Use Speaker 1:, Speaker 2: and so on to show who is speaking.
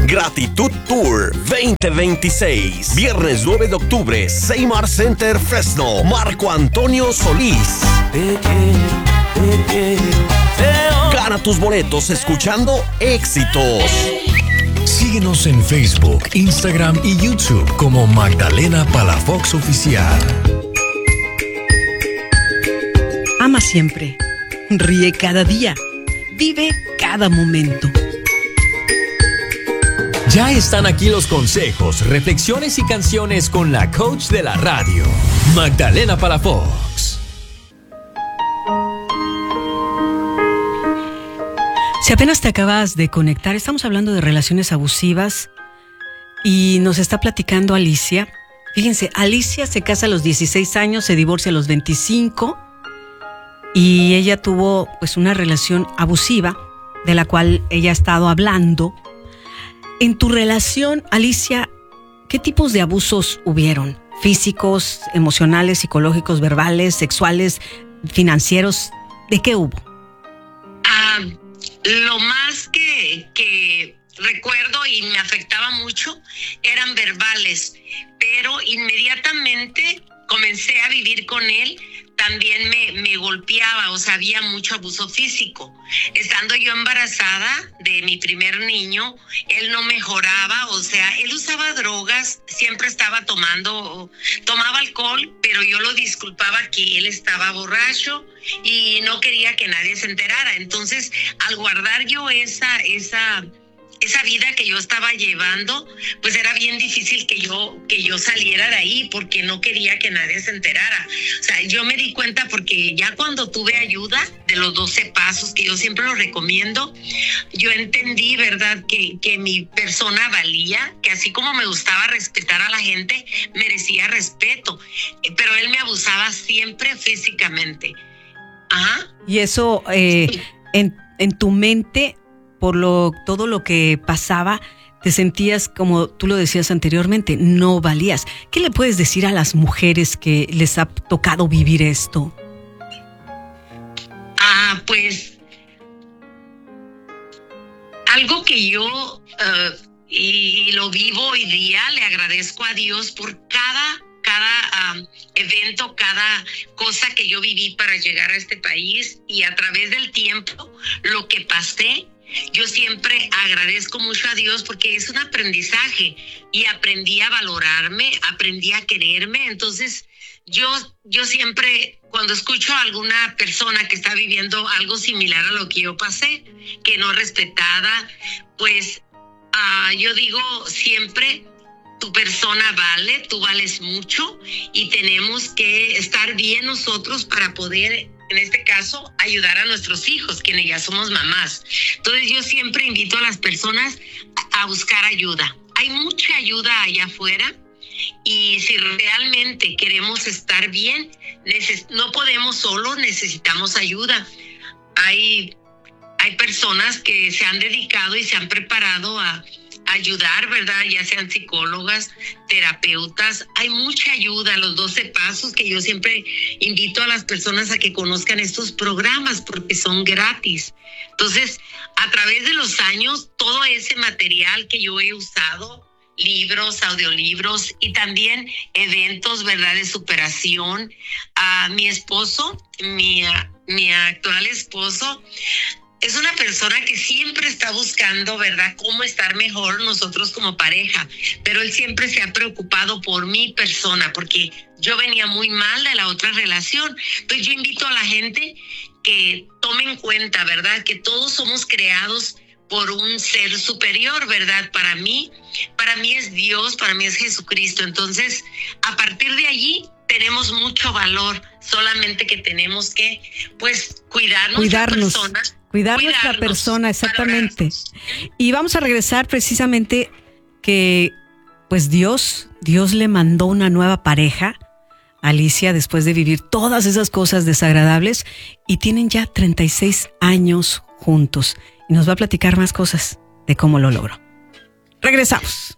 Speaker 1: Gratitud Tour 2026. Viernes 9 de octubre, Seymour Center, Fresno. Marco Antonio Solís.
Speaker 2: Te quiero.
Speaker 1: Gana tus boletos escuchando Éxitos.
Speaker 3: Síguenos en Facebook, Instagram y YouTube como Magdalena Palafox Oficial.
Speaker 4: Ama siempre. Ríe cada día. Vive cada momento.
Speaker 5: Ya están aquí los consejos, reflexiones y canciones con la coach de la radio, Magdalena Palafox.
Speaker 4: Si apenas te acabas de conectar, estamos hablando de relaciones abusivas y nos está platicando Alicia. Fíjense, Alicia se casa a los 16 años, se divorcia a los 25 y ella tuvo pues una relación abusiva de la cual ella ha estado hablando. En tu relación, Alicia, ¿qué tipos de abusos hubieron? ¿Físicos, emocionales, psicológicos, verbales, sexuales, financieros? ¿De qué hubo?
Speaker 6: Lo más que recuerdo y me afectaba mucho eran verbales, pero inmediatamente comencé a vivir con él, también me golpeaba, o sea, había mucho abuso físico. Estando yo embarazada de mi primer niño, él no mejoraba, o sea, él usaba drogas, siempre estaba tomaba alcohol, pero yo lo disculpaba que él estaba borracho y no quería que nadie se enterara. Entonces, al guardar yo esa vida que yo estaba llevando, pues era bien difícil que yo saliera de ahí porque no quería que nadie se enterara. O sea, yo me di cuenta porque ya cuando tuve ayuda de los 12 pasos, que yo siempre los recomiendo, yo entendí, ¿verdad?, que mi persona valía, que así como me gustaba respetar a la gente, merecía respeto. Pero él me abusaba siempre físicamente. Ajá.
Speaker 4: Y eso, en tu mente, por todo lo que pasaba, te sentías, como tú lo decías anteriormente, no valías. ¿Qué le puedes decir a las mujeres que les ha tocado vivir esto?
Speaker 6: Pues algo que yo y lo vivo hoy día, le agradezco a Dios por cada evento, cada cosa que yo viví para llegar a este país, y a través del tiempo, lo que pasé, yo siempre agradezco mucho a Dios porque es un aprendizaje y aprendí a valorarme, aprendí a quererme. Entonces, yo siempre, cuando escucho a alguna persona que está viviendo algo similar a lo que yo pasé, que no es respetada, pues yo digo siempre, tu persona vale, tú vales mucho y tenemos que estar bien nosotros para poder, en este caso, ayudar a nuestros hijos, quienes ya somos mamás. Entonces yo siempre invito a las personas a buscar ayuda. Hay mucha ayuda allá afuera y si realmente queremos estar bien, no podemos solos, necesitamos ayuda. Hay personas que se han dedicado y se han preparado a ayudar, ¿verdad? Ya sean psicólogas, terapeutas. Hay mucha ayuda, los 12 pasos, que yo siempre invito a las personas a que conozcan estos programas porque son gratis. Entonces, a través de los años, todo ese material que yo he usado, libros, audiolibros y también eventos, ¿verdad?, de superación. A mi esposo, mi actual esposo, es una persona que siempre está buscando, ¿verdad?, cómo estar mejor nosotros como pareja, pero él siempre se ha preocupado por mi persona, porque yo venía muy mal de la otra relación. Entonces yo invito a la gente que tome en cuenta, ¿verdad?, que todos somos creados por un ser superior, ¿verdad? Para mí es Dios, para mí es Jesucristo. Entonces, a partir de allí tenemos mucho valor, solamente que tenemos que, pues, cuidarnos.
Speaker 4: Cuidar nuestra persona, exactamente. Valorarnos. Y vamos a regresar precisamente que, pues, Dios le mandó una nueva pareja a Alicia después de vivir todas esas cosas desagradables y tienen ya 36 años juntos. Y nos va a platicar más cosas de cómo lo logró. Regresamos.